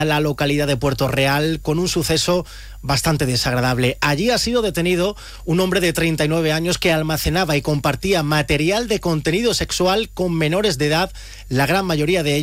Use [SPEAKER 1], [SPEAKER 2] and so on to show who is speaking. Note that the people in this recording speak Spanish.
[SPEAKER 1] la localidad de Puerto Real con un suceso bastante desagradable. Allí ha sido detenido un hombre de 39 años que almacenaba y compartía material de contenido sexual con menores de edad, la gran mayoría de ellos